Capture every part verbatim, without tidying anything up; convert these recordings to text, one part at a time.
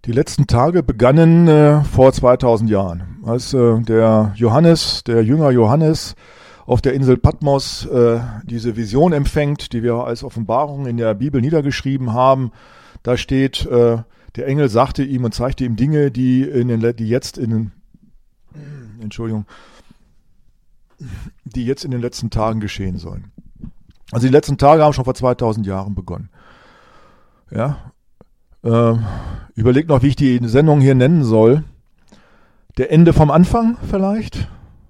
Die letzten Tage begannen äh, vor zweitausend Jahren, als äh, der Johannes, der Jünger Johannes, auf der Insel Patmos äh, diese Vision empfängt, die wir als Offenbarung in der Bibel niedergeschrieben haben. Da steht, äh, der Engel sagte ihm und zeigte ihm Dinge, die, in den, die jetzt in den, Entschuldigung, die jetzt in den letzten Tagen geschehen sollen. Also die letzten Tage haben schon vor zweitausend Jahren begonnen. Ja. Äh, überlegt noch, wie ich die Sendung hier nennen soll. Der Ende vom Anfang vielleicht?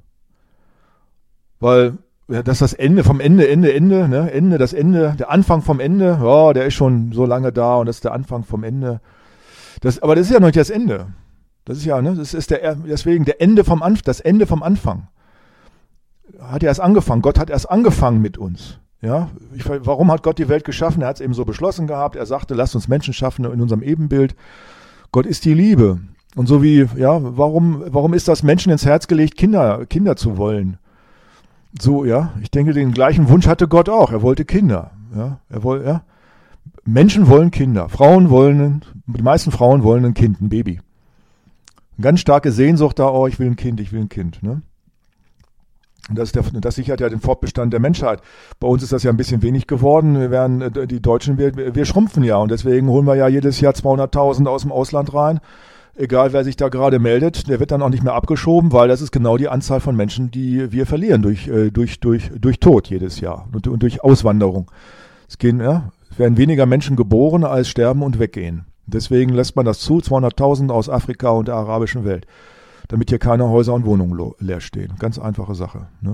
Weil ja, das ist das Ende vom Ende, Ende, Ende, ne? Ende, das Ende, der Anfang vom Ende. Ja, der ist schon so lange da und das ist der Anfang vom Ende. Das, aber das ist ja noch nicht das Ende. Das ist ja, ne? Das ist der, deswegen der Ende vom Anfang, das Ende vom Anfang. Hat ja erst angefangen. Gott hat erst angefangen mit uns. Ja, ich, warum hat Gott die Welt geschaffen? Er hat es eben so beschlossen gehabt. Er sagte, lasst uns Menschen schaffen in unserem Ebenbild. Gott ist die Liebe. Und so wie, ja, warum, warum ist das Menschen ins Herz gelegt, Kinder, Kinder zu wollen? So, ja, ich denke, den gleichen Wunsch hatte Gott auch. Er wollte Kinder. Ja, er wollte, ja. Menschen wollen Kinder. Frauen wollen, die meisten Frauen wollen ein Kind, ein Baby. Eine ganz starke Sehnsucht da, oh, ich will ein Kind, ich will ein Kind, ne? Und das, ist der, das sichert ja den Fortbestand der Menschheit. Bei uns ist das ja ein bisschen wenig geworden. Wir werden, die Deutschen, wir, wir schrumpfen ja. Und deswegen holen wir ja jedes Jahr zweihunderttausend aus dem Ausland rein. Egal, wer sich da gerade meldet, der wird dann auch nicht mehr abgeschoben, weil das ist genau die Anzahl von Menschen, die wir verlieren durch, durch, durch, durch Tod jedes Jahr und, und durch Auswanderung. Es gehen, ja, es werden weniger Menschen geboren, als sterben und weggehen. Deswegen lässt man das zu, zweihunderttausend aus Afrika und der arabischen Welt. Damit hier keine Häuser und Wohnungen lo- leer stehen. Ganz einfache Sache. Ne?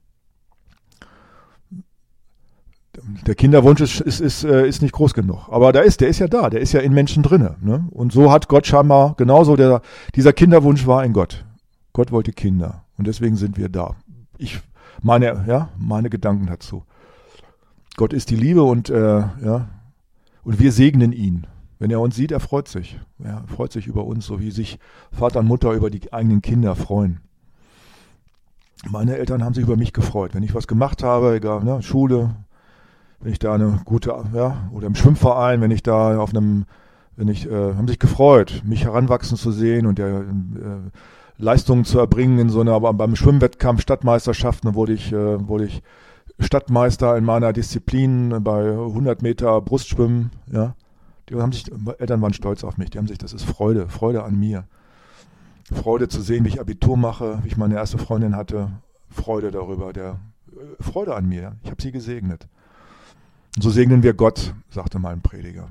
Der Kinderwunsch ist, ist, ist, ist nicht groß genug. Aber da ist, der ist ja da, der ist ja in Menschen drinne. Ne? Und so hat Gott scheinbar, genauso, der, dieser Kinderwunsch war in Gott. Gott wollte Kinder. Und deswegen sind wir da. Ich, meine, ja, meine Gedanken dazu. Gott ist die Liebe und, äh, ja, und wir segnen ihn. Wenn er uns sieht, er freut sich. Er freut sich über uns, so wie sich Vater und Mutter über die eigenen Kinder freuen. Meine Eltern haben sich über mich gefreut. Wenn ich was gemacht habe, egal, ne, Schule, wenn ich da eine gute, ja, oder im Schwimmverein, wenn ich da auf einem, wenn ich, äh, haben sich gefreut, mich heranwachsen zu sehen und der, äh, Leistungen zu erbringen in so einer, aber beim Schwimmwettkampf Stadtmeisterschaften, da wurde ich, äh, wurde ich Stadtmeister in meiner Disziplin bei hundert Meter Brustschwimmen, ja. Die haben sich, Eltern waren stolz auf mich, die haben sich, das ist Freude, Freude an mir. Freude zu sehen, wie ich Abitur mache, wie ich meine erste Freundin hatte, Freude darüber, der Freude an mir, ich habe sie gesegnet. Und so segnen wir Gott, sagte mal ein Prediger.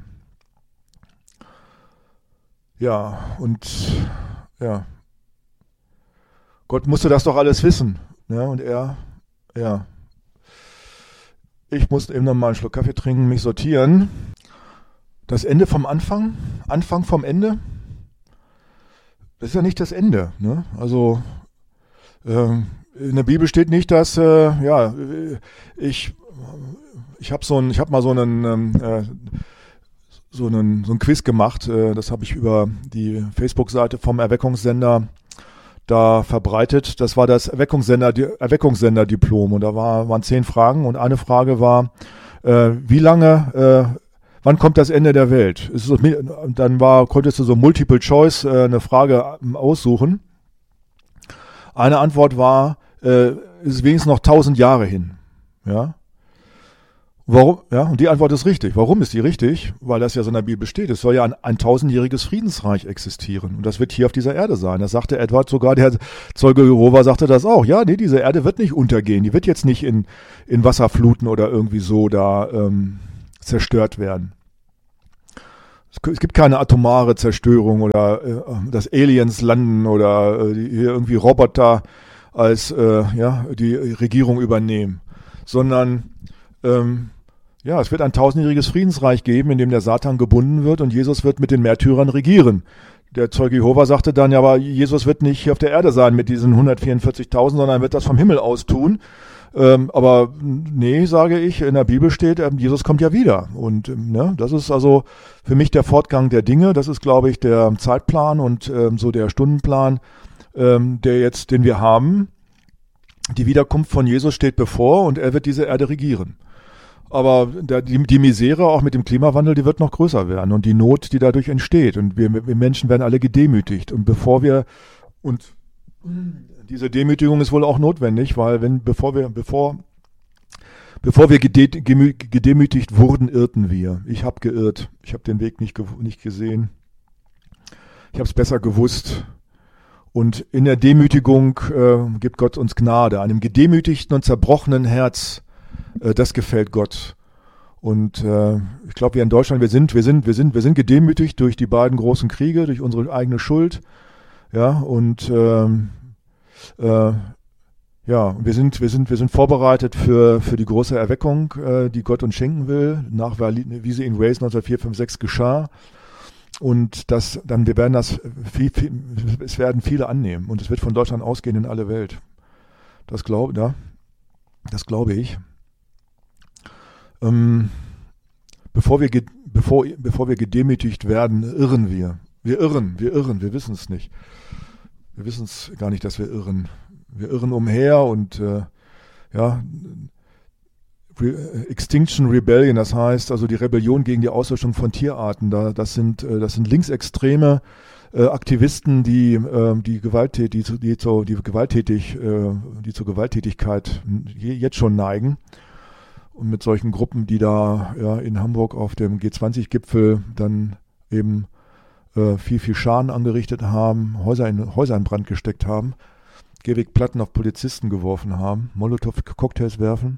Ja, und ja, Gott musste das doch alles wissen, ja, und er, ja, ich musste eben noch mal einen Schluck Kaffee trinken, mich sortieren. Das Ende vom Anfang, Anfang vom Ende, das ist ja nicht das Ende. Ne? Also äh, in der Bibel steht nicht, dass äh, ja ich ich habe so ein ich habe mal so einen äh, so einen so ein Quiz gemacht. Äh, das habe ich über die Facebook-Seite vom Erweckungssender da verbreitet. Das war das Erweckungssender Erweckungssender-Diplom und da war, waren zehn Fragen und eine Frage war, äh, wie lange äh, wann kommt das Ende der Welt? Ist so, dann war, konntest du so Multiple Choice äh, eine Frage aussuchen. Eine Antwort war, äh, ist wenigstens noch tausend Jahre hin. Ja. Warum? Ja, und die Antwort ist richtig. Warum ist die richtig? Weil das ja so in der Bibel steht. Es soll ja ein, ein tausendjähriges Friedensreich existieren. Und das wird hier auf dieser Erde sein. Das sagte Edward sogar, der Zeuge Jehova sagte das auch. Ja, nee, diese Erde wird nicht untergehen. Die wird jetzt nicht in, in Wasserfluten oder irgendwie so da, ähm, zerstört werden. Es gibt keine atomare Zerstörung oder äh, dass Aliens landen oder äh, hier irgendwie Roboter als äh, ja die Regierung übernehmen, sondern ähm, ja, es wird ein tausendjähriges Friedensreich geben, in dem der Satan gebunden wird und Jesus wird mit den Märtyrern regieren. Der Zeuge Jehova sagte dann, ja, aber Jesus wird nicht hier auf der Erde sein mit diesen hundertvierundvierzigtausend, sondern wird das vom Himmel aus tun. Ähm, aber nee, sage ich, in der Bibel steht, ähm, Jesus kommt ja wieder. Und ähm, ne, das ist also für mich der Fortgang der Dinge. Das ist, glaube ich, der Zeitplan und ähm, so der Stundenplan, ähm, der jetzt, den wir haben. Die Wiederkunft von Jesus steht bevor und er wird diese Erde regieren. Aber der, die, die Misere auch mit dem Klimawandel, die wird noch größer werden und die Not, die dadurch entsteht. Und wir, wir Menschen werden alle gedemütigt. Und bevor wir, und diese Demütigung ist wohl auch notwendig, weil wenn, bevor wir, bevor, bevor wir gede, gedemütigt wurden, irrten wir. Ich habe geirrt. Ich habe den Weg nicht, nicht gesehen. Ich habe es besser gewusst. Und in der Demütigung äh, gibt Gott uns Gnade. Einem gedemütigten und zerbrochenen Herz, äh, das gefällt Gott. Und äh, ich glaube, wir in Deutschland, wir sind, wir sind, wir sind, wir sind gedemütigt durch die beiden großen Kriege, durch unsere eigene Schuld. Ja, und ähm, äh, ja, wir sind, wir sind, wir sind vorbereitet für für die große Erweckung, äh, die Gott uns schenken will, nach wie sie in Wales neunzehnhundertvier, fünf, sechs geschah. Und das, dann, wir werden das, viel, viel, es werden viele annehmen und es wird von Deutschland ausgehen in alle Welt. Das glaube, ja, das glaube ich. Ähm, bevor wir, bevor, bevor wir gedemütigt werden, irren wir. Wir irren, wir irren, wir wissen es nicht. Wir wissen es gar nicht, dass wir irren. Wir irren umher und, äh, ja, Extinction Rebellion, das heißt also die Rebellion gegen die Auslöschung von Tierarten. Da, das sind äh, das sind linksextreme äh, Aktivisten, die äh, die gewalttätig, die, die, zu, die gewalttätig, äh, die zur Gewalttätigkeit jetzt schon neigen. Und mit solchen Gruppen, die da ja in Hamburg auf dem G zwanzig Gipfel dann eben äh, viel viel Schaden angerichtet haben, Häuser in Häuser in Brand gesteckt haben, Gehwegplatten auf Polizisten geworfen haben, Molotow-Cocktails werfen.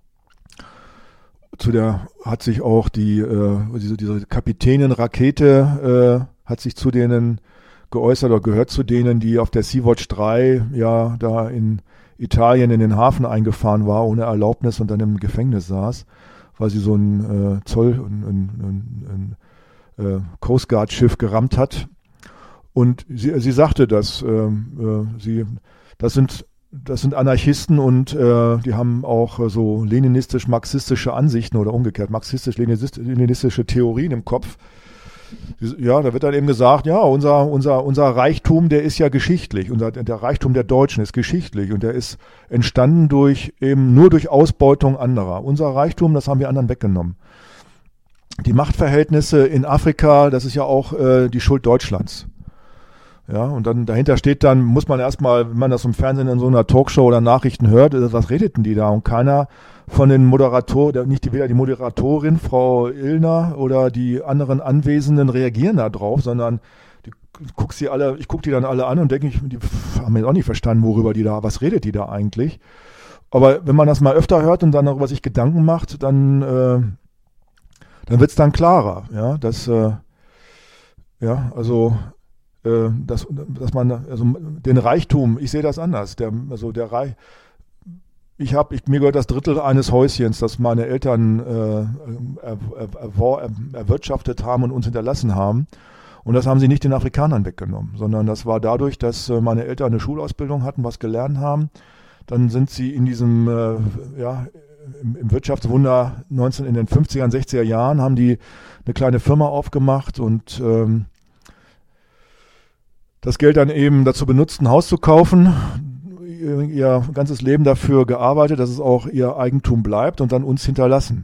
Zu der hat sich auch die äh, diese, diese Kapitänin-Rakete äh, hat sich zu denen geäußert oder gehört zu denen, die auf der Sea-Watch drei ja da in Italien in den Hafen eingefahren war ohne Erlaubnis und dann im Gefängnis saß, weil sie so ein äh, Zoll ein, ein, ein, ein äh, Coast Guard Schiff gerammt hat. Und sie, sie sagte, dass äh, äh, sie das sind Das sind Anarchisten und äh, die haben auch äh, so leninistisch-marxistische Ansichten oder umgekehrt marxistisch-leninistische Theorien im Kopf. Ja, da wird dann eben gesagt, ja, unser unser unser Reichtum, der ist ja geschichtlich, unser der Reichtum der Deutschen ist geschichtlich und der ist entstanden durch eben nur durch Ausbeutung anderer. Unser Reichtum, das haben wir anderen weggenommen. Die Machtverhältnisse in Afrika, das ist ja auch äh, die Schuld Deutschlands. Ja, und dann dahinter steht dann, muss man erstmal, wenn man das im Fernsehen in so einer Talkshow oder Nachrichten hört, was redeten die da? Und keiner von den Moderatoren, nicht die, weder die Moderatorin, Frau Illner, oder die anderen Anwesenden reagieren da drauf, sondern die, guck sie alle, ich gucke die dann alle an und denke, ich, die haben jetzt auch nicht verstanden, worüber die da, was redet die da eigentlich? Aber wenn man das mal öfter hört und dann darüber sich Gedanken macht, dann, äh, dann wird's dann klarer, ja, dass, äh, ja, also, Dass, dass man also den Reichtum, ich sehe das anders. Der, also der Reich, ich habe, ich, mir gehört das Drittel eines Häuschens, das meine Eltern äh, er, er, er, erwirtschaftet haben und uns hinterlassen haben. Und das haben sie nicht den Afrikanern weggenommen, sondern das war dadurch, dass meine Eltern eine Schulausbildung hatten, was gelernt haben. Dann sind sie in diesem, äh, ja, im, im Wirtschaftswunder neunzehn in den fünfziger, sechziger Jahren haben die eine kleine Firma aufgemacht und ähm, das Geld dann eben dazu benutzt, ein Haus zu kaufen, ihr ganzes Leben dafür gearbeitet, dass es auch ihr Eigentum bleibt und dann uns hinterlassen.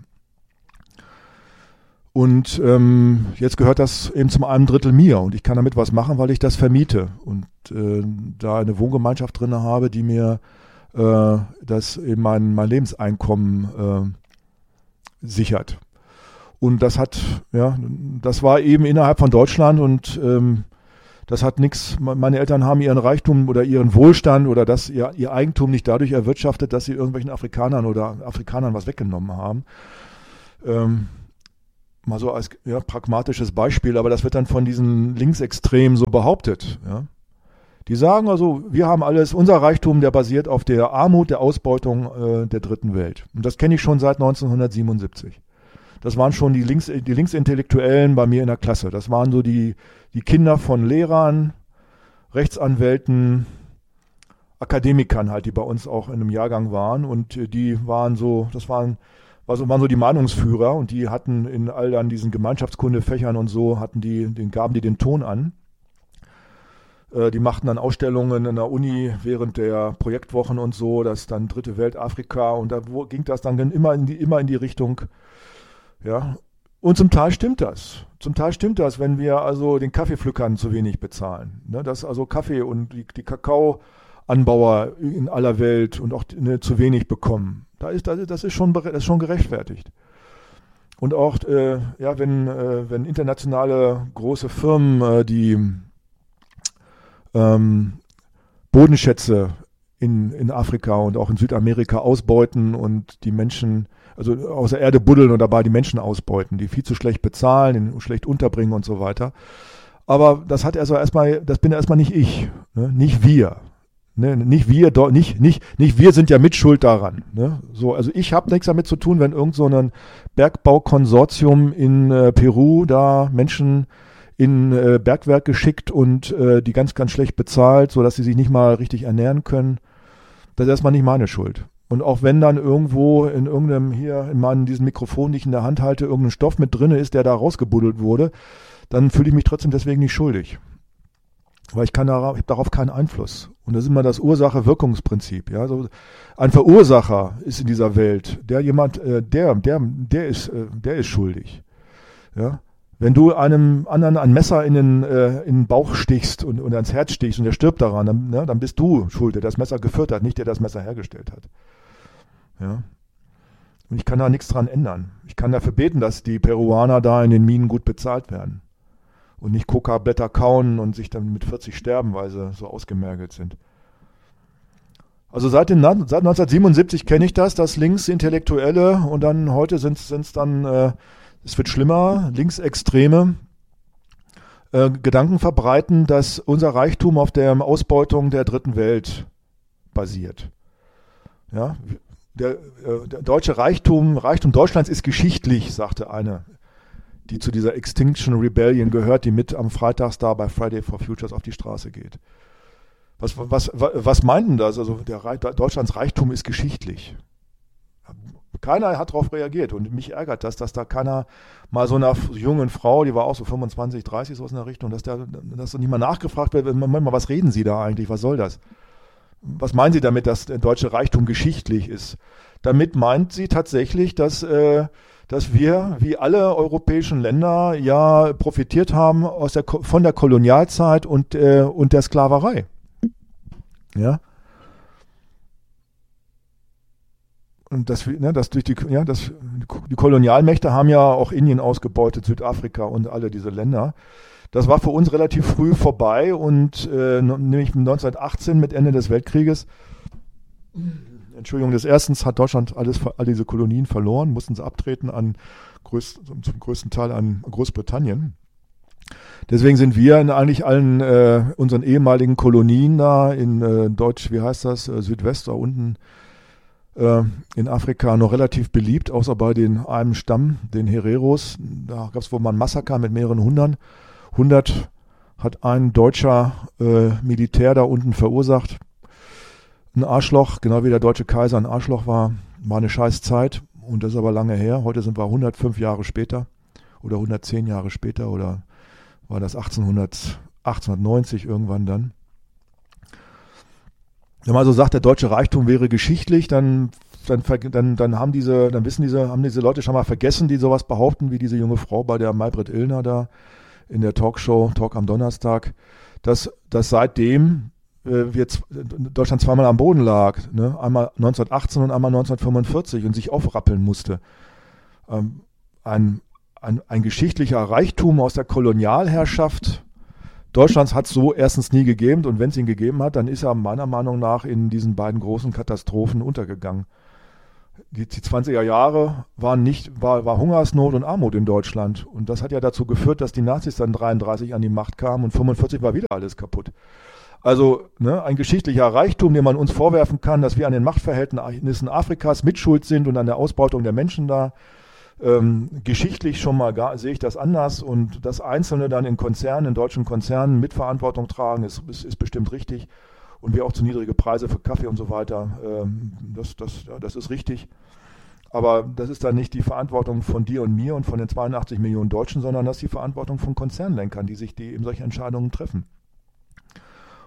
Und ähm, jetzt gehört das eben zum einen Drittel mir und ich kann damit was machen, weil ich das vermiete und äh, da eine Wohngemeinschaft drin habe, die mir äh, das eben mein, mein Lebenseinkommen äh, sichert. Und das hat, ja, das war eben innerhalb von Deutschland und ähm, das hat nichts, meine Eltern haben ihren Reichtum oder ihren Wohlstand oder das, ihr, ihr Eigentum nicht dadurch erwirtschaftet, dass sie irgendwelchen Afrikanern oder Afrikanern was weggenommen haben. Ähm, mal so als ja, pragmatisches Beispiel, aber das wird dann von diesen Linksextremen so behauptet. Ja. Die sagen also, wir haben alles, unser Reichtum, der basiert auf der Armut, der Ausbeutung äh, der dritten Welt. Und das kenne ich schon seit neunzehnhundertsiebenundsiebzig. Das waren schon die, Links, die Linksintellektuellen bei mir in der Klasse. Das waren so die, die Kinder von Lehrern, Rechtsanwälten, Akademikern halt, die bei uns auch in einem Jahrgang waren. Und die waren so, das waren, also waren so die Meinungsführer und die hatten in all dann diesen Gemeinschaftskundefächern und so, hatten die, den, gaben die den Ton an. Äh, die machten dann Ausstellungen in der Uni während der Projektwochen und so, das dann Dritte Welt, Afrika und da wo, ging das dann immer in die, immer in die Richtung, ja. Und zum Teil stimmt das. Zum Teil stimmt das, wenn wir also den Kaffeepflückern zu wenig bezahlen. Ne, dass also Kaffee und die, die Kakaoanbauer in aller Welt und auch ne, zu wenig bekommen. Da ist, das, ist schon, das ist schon gerechtfertigt. Und auch, äh, ja, wenn, äh, wenn internationale große Firmen äh, die ähm, Bodenschätze in, in Afrika und auch in Südamerika ausbeuten und die Menschen also aus der Erde buddeln und dabei die Menschen ausbeuten, die viel zu schlecht bezahlen, schlecht unterbringen und so weiter. Aber das hat also erstmal, das bin erstmal nicht ich, ne? Nicht wir. Ne? Nicht wir, nicht, nicht, nicht wir sind ja mitschuld daran. Ne? So, also ich habe nichts damit zu tun, wenn irgend so ein Bergbaukonsortium in äh, Peru da Menschen in äh, Bergwerk geschickt und äh, die ganz, ganz schlecht bezahlt, sodass sie sich nicht mal richtig ernähren können. Das ist erstmal nicht meine Schuld. Und auch wenn dann irgendwo in irgendeinem, hier in meinem, diesem Mikrofon, die ich in der Hand halte, irgendein Stoff mit drin ist, der da rausgebuddelt wurde, dann fühle ich mich trotzdem deswegen nicht schuldig. Weil ich kann darauf, ich habe darauf keinen Einfluss. Und das ist immer das Ursache-Wirkungsprinzip. Ja? So, ein Verursacher ist in dieser Welt, der jemand, äh, der, der, der ist, äh, der ist schuldig. Ja? Wenn du einem anderen ein Messer in den, äh, in den Bauch stichst und, und ans Herz stichst und der stirbt daran, dann, ne, dann bist du schuld, der das Messer geführt hat, nicht der das Messer hergestellt hat. Ja. Und ich kann da nichts dran ändern. Ich kann dafür beten, dass die Peruaner da in den Minen gut bezahlt werden. Und nicht Coca-Blätter kauen und sich dann mit vierzig sterben, weil sie so ausgemergelt sind. Also seit, den, seit neunzehnhundertsiebenundsiebzig kenne ich das, dass Linksintellektuelle und dann heute sind es dann... Äh, Es wird schlimmer, Linksextreme äh, Gedanken verbreiten, dass unser Reichtum auf der Ausbeutung der dritten Welt basiert. Ja, der, äh, der deutsche Reichtum, Reichtum Deutschlands ist geschichtlich, sagte eine, die zu dieser Extinction Rebellion gehört, die mit am Freitag da bei Friday for Futures auf die Straße geht. Was, was, was, was meinten das? Also der Reich, Deutschlands Reichtum ist geschichtlich. Keiner hat darauf reagiert und mich ärgert das, dass da keiner mal so einer jungen Frau, die war auch so fünfundzwanzig, dreißig, so in der Richtung, dass da dass nicht mal nachgefragt wird, Moment mal, was reden Sie da eigentlich, was soll das? Was meinen Sie damit, dass der deutsche Reichtum geschichtlich ist? Damit meint sie tatsächlich, dass, äh, dass wir, wie alle europäischen Länder, ja profitiert haben aus der, von der Kolonialzeit und, äh, und der Sklaverei. Ja. Und das, ne, das durch die, ja, das, die Kolonialmächte haben ja auch Indien ausgebeutet, Südafrika und alle diese Länder. Das war für uns relativ früh vorbei und äh, nämlich neunzehnhundertachtzehn mit Ende des Weltkrieges, Entschuldigung, des Erstens hat Deutschland alles, all diese Kolonien verloren, mussten sie abtreten an größt, zum größten Teil an Großbritannien. Deswegen sind wir in eigentlich allen äh, unseren ehemaligen Kolonien da in äh, Deutsch, wie heißt das, äh, Südwest da unten, in Afrika noch relativ beliebt, außer bei den einem Stamm, den Hereros. Da gab es wohl mal ein Massaker mit mehreren Hundern. Hundert hat ein deutscher äh, Militär da unten verursacht. Ein Arschloch, genau wie der deutsche Kaiser ein Arschloch war, war eine scheiß Zeit. Und das ist aber lange her. Heute sind wir hundertfünf Jahre später oder hundertzehn Jahre später oder war das achtzehnhundert, achtzehnhundertneunzig irgendwann dann. Wenn man also sagt, der deutsche Reichtum wäre geschichtlich, dann, dann, dann, dann haben diese, dann wissen diese, haben diese Leute schon mal vergessen, die sowas behaupten, wie diese junge Frau bei der Maybrit Illner da in der Talkshow, Talk am Donnerstag, dass, dass seitdem äh, wir z- Deutschland zweimal am Boden lag, ne? Einmal neunzehnhundertachtzehn und einmal neunzehnhundertfünfundvierzig und sich aufrappeln musste. Ähm, ein, ein, ein geschichtlicher Reichtum aus der Kolonialherrschaft Deutschlands hat es so erstens nie gegeben und wenn es ihn gegeben hat, dann ist er meiner Meinung nach in diesen beiden großen Katastrophen untergegangen. Die, die zwanziger Jahre waren nicht, war, war Hungersnot und Armut in Deutschland und das hat ja dazu geführt, dass die Nazis dann dreiunddreißig an die Macht kamen und fünfundvierzig war wieder alles kaputt. Also ne, ein geschichtlicher Reichtum, den man uns vorwerfen kann, dass wir an den Machtverhältnissen Afrikas mitschuld sind und an der Ausbeutung der Menschen da. Ähm, geschichtlich schon mal gar, sehe ich das anders und das Einzelne dann in Konzernen, in deutschen Konzernen Mitverantwortung tragen, ist, ist, ist bestimmt richtig und wir auch zu niedrige Preise für Kaffee und so weiter, ähm, das, das, ja, das ist richtig. Aber das ist dann nicht die Verantwortung von dir und mir und von den zweiundachtzig Millionen Deutschen, sondern das ist die Verantwortung von Konzernlenkern, die sich die eben solche Entscheidungen treffen.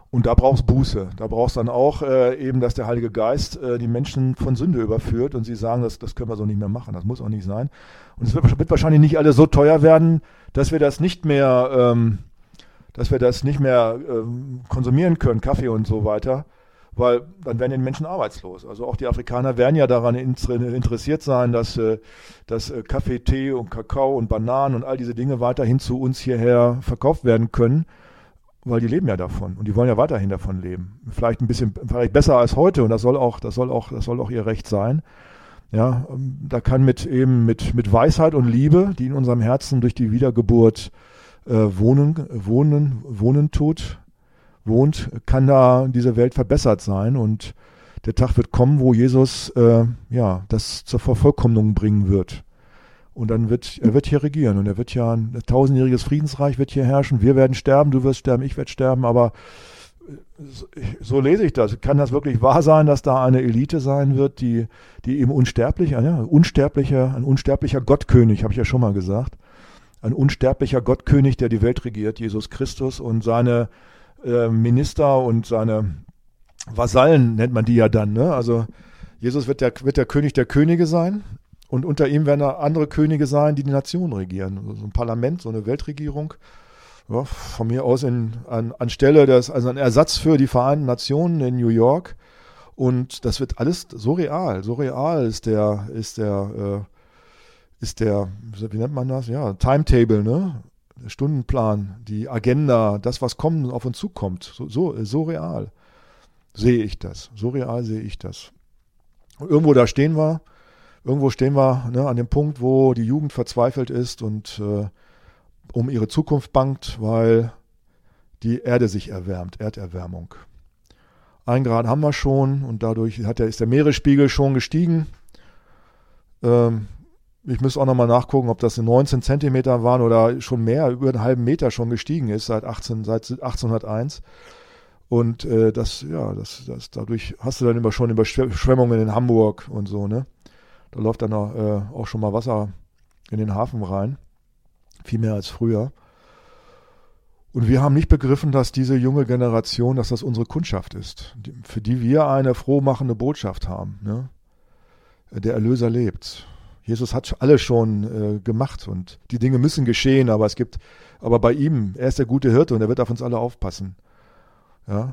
Und da brauchst Buße. Da brauchst dann auch äh, eben, dass der Heilige Geist äh, die Menschen von Sünde überführt und sie sagen, das, das können wir so nicht mehr machen, das muss auch nicht sein. Und es wird, wird wahrscheinlich nicht alles so teuer werden, dass wir das nicht mehr, ähm, dass wir das nicht mehr ähm, konsumieren können, Kaffee und so weiter, weil dann werden die Menschen arbeitslos. Also auch die Afrikaner werden ja daran interessiert sein, dass, äh, dass äh, Kaffee, Tee und Kakao und Bananen und all diese Dinge weiterhin zu uns hierher verkauft werden können. Weil die leben ja davon und die wollen ja weiterhin davon leben. Vielleicht ein bisschen, vielleicht besser als heute und das soll auch, das soll auch, das soll auch ihr Recht sein. Ja, da kann mit eben mit, mit Weisheit und Liebe, die in unserem Herzen durch die Wiedergeburt äh, wohnen, wohnen, wohnen tut, wohnt, kann da diese Welt verbessert sein und der Tag wird kommen, wo Jesus äh, ja das zur Vervollkommnung bringen wird. Und dann wird, er wird hier regieren und er wird ja ein tausendjähriges Friedensreich wird hier herrschen. Wir werden sterben, du wirst sterben, ich werde sterben, aber so, so lese ich das. Kann das wirklich wahr sein, dass da eine Elite sein wird, die, die eben unsterblich, ja, unsterblicher, ein unsterblicher Gottkönig, habe ich ja schon mal gesagt, ein unsterblicher Gottkönig, der die Welt regiert, Jesus Christus und seine äh, Minister und seine Vasallen nennt man die ja dann, ne? Also Jesus wird der, wird der König der Könige sein. Und unter ihm werden andere Könige sein, die die Nation regieren. So ein Parlament, so eine Weltregierung. Ja, von mir aus in, an, anstelle des, also ein Ersatz für die Vereinten Nationen in New York. Und das wird alles so real. So real ist der, ist der, äh, ist der, wie nennt man das? Ja, Timetable, ne? Der Stundenplan, die Agenda, das, was kommt, auf uns zukommt. So, so, so real sehe ich das. So real sehe ich das. Und irgendwo da stehen wir. Irgendwo stehen wir ne, an dem Punkt, wo die Jugend verzweifelt ist und äh, um ihre Zukunft bangt, weil die Erde sich erwärmt, Erderwärmung. Ein Grad haben wir schon und dadurch hat der, ist der Meeresspiegel schon gestiegen. Ähm, ich müsste auch nochmal nachgucken, ob das neunzehn Zentimeter waren oder schon mehr, über einen halben Meter schon gestiegen ist seit, achtzehn, seit achtzehnhunderteins. Und äh, das, ja, das, das, dadurch hast du dann immer schon Überschwemmungen in Hamburg und so, ne? Da läuft dann auch, äh, auch schon mal Wasser in den Hafen rein. Viel mehr als früher. Und wir haben nicht begriffen, dass diese junge Generation, dass das unsere Kundschaft ist, die, für die wir eine frohmachende Botschaft haben. Ne? Der Erlöser lebt. Jesus hat alles schon äh, gemacht und die Dinge müssen geschehen, aber es gibt, aber bei ihm, er ist der gute Hirte und er wird auf uns alle aufpassen. Ja?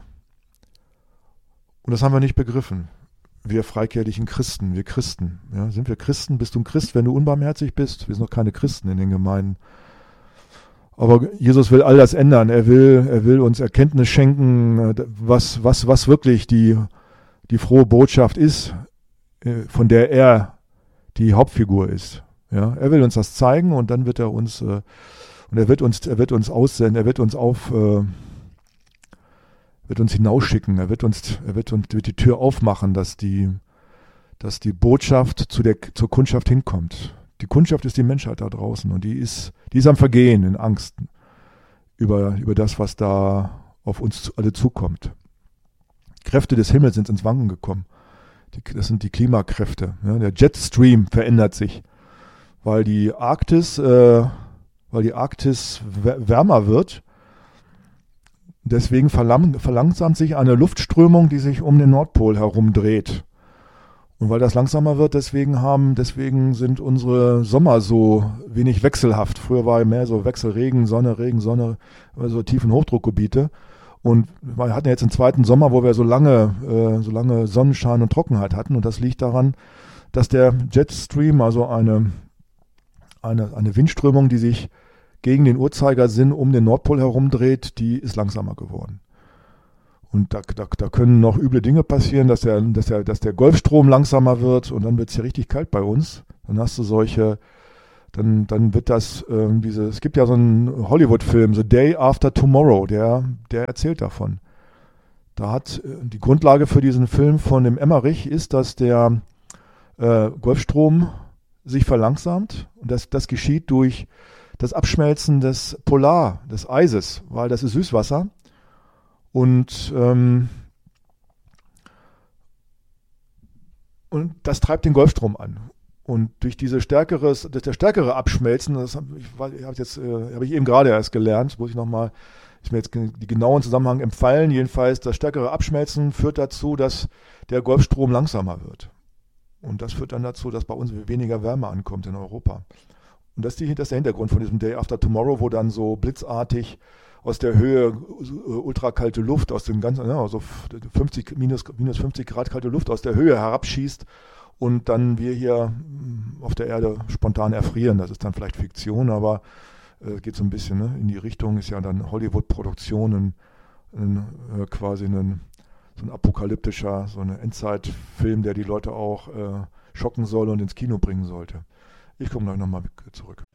Und das haben wir nicht begriffen. Wir freikirchlichen Christen, wir Christen. Ja, sind wir Christen? Bist du ein Christ, wenn du unbarmherzig bist? Wir sind noch keine Christen in den Gemeinden. Aber Jesus will all das ändern. Er will, er will uns Erkenntnis schenken, was, was, was wirklich die, die frohe Botschaft ist, von der er die Hauptfigur ist. Ja, er will uns das zeigen und dann wird er uns, und er wird uns, er wird uns aussenden, er wird uns auf, wird uns hinausschicken, er wird uns, er wird uns wird die Tür aufmachen, dass die, dass die Botschaft zu der, zur Kundschaft hinkommt. Die Kundschaft ist die Menschheit da draußen und die ist, die ist am Vergehen, in Angst über, über das, was da auf uns alle zukommt. Kräfte des Himmels sind ins Wanken gekommen. Die, das sind die Klimakräfte. Ja, der Jetstream verändert sich, weil die Arktis, äh, weil die Arktis wärmer wird. Deswegen verlang, verlangsamt sich eine Luftströmung, die sich um den Nordpol herumdreht. Und weil das langsamer wird, deswegen haben, deswegen sind unsere Sommer so wenig wechselhaft. Früher war mehr so Wechsel, Regen, Sonne, Regen, Sonne, so tiefen Hochdruckgebiete. Und wir hatten jetzt einen zweiten Sommer, wo wir so lange, äh, so lange Sonnenschein und Trockenheit hatten. Und das liegt daran, dass der Jetstream, also eine, eine, eine Windströmung, die sich gegen den Uhrzeigersinn um den Nordpol herumdreht, die ist langsamer geworden. Und da, da, da können noch üble Dinge passieren, dass der, dass, der, dass der Golfstrom langsamer wird und dann wird es hier richtig kalt bei uns. Dann hast du solche, dann, dann wird das, ähm, diese, es gibt ja so einen Hollywood-Film, The Day After Tomorrow, der, der erzählt davon. Da hat äh, die Grundlage für diesen Film von dem Emmerich ist, dass der äh, Golfstrom sich verlangsamt und das, das geschieht durch das Abschmelzen des Polar, des Eises, weil das ist Süßwasser. Und, ähm, und das treibt den Golfstrom an. Und durch diese stärkeres, das der stärkere Abschmelzen, das habe ich, hab jetzt, äh, hab ich eben gerade erst gelernt, muss ich nochmal, ist mir jetzt die genauen Zusammenhang empfallen. Jedenfalls das stärkere Abschmelzen führt dazu, dass der Golfstrom langsamer wird. Und das führt dann dazu, dass bei uns weniger Wärme ankommt in Europa. Und das ist, die, das ist der Hintergrund von diesem Day After Tomorrow, wo dann so blitzartig aus der Höhe uh, ultrakalte Luft, aus dem ganzen, ja, so fünfzig, minus, minus fünfzig Grad kalte Luft aus der Höhe herabschießt und dann wir hier auf der Erde spontan erfrieren. Das ist dann vielleicht Fiktion, aber äh, geht so ein bisschen ne, in die Richtung, ist ja dann Hollywood-Produktion, ein, ein, äh, quasi ein, so ein apokalyptischer, so ein Endzeitfilm, der die Leute auch äh, schocken soll und ins Kino bringen sollte. Ich komme gleich nochmal zurück.